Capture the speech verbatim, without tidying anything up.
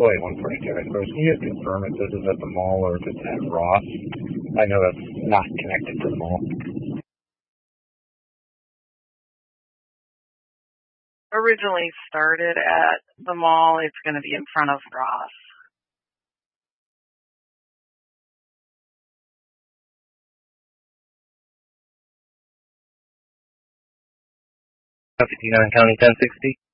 Oh, wait, one forty-two, I suppose. Can you just confirm if this is at the mall or if it's at Ross? I know that's not connected to the mall. Originally started at the mall. It's going to be in front of Ross. fifty-nine County ten sixty.